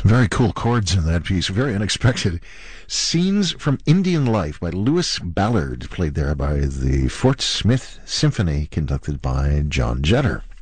Some very cool chords in that piece, very unexpected. Scenes from Indian Life by Lewis Ballard, played there by the Fort Smith Symphony, conducted by John Jetter.